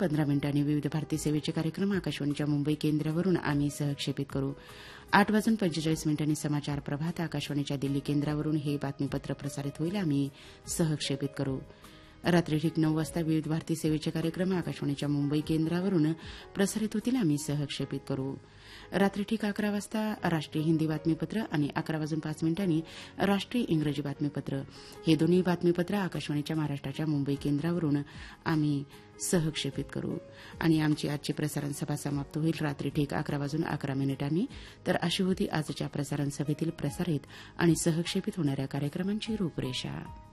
15 विविध भारती सेवेचे कार्यक्रम आकाशवाणीच्या मुंबई केंद्रावरून आम्ही सहक्षेपित करू. 8:45 समाचार प्रभात आकाशवाणीच्या दिल्ली केंद्रावरून हे बातमीपत्र प्रसारित होईल. आम्ही सहक्षेपित करू. रात्री ठीक 9 वाजता विविध भारती सेवेचे कार्यक्रम आकाशवाणीच्या मुंबई केंद्रावरून प्रसारित होतील. आम्ही सहक्षेपित करू. रात्री ठीक 11 वाजता राष्ट्रीय हिंदी बातमीपत्र आणि 11:05 राष्ट्रीय इंग्रजी बातमीपत्र हे दोन्ही बातमीपत्र आकाशवाणीच्या महाराष्ट्राच्या मुंबई केंद्रावरून आम्ही सहक्षेपित करू. आणि आमची आजची प्रसारण सभा समाप्त होईल रात्री ठीक 11:11 तर अशी होती आजच्या प्रसारण सभेतील प्रसारित आणि सहक्षेपित होणाऱ्या कार्यक्रमांची रूपरेषा.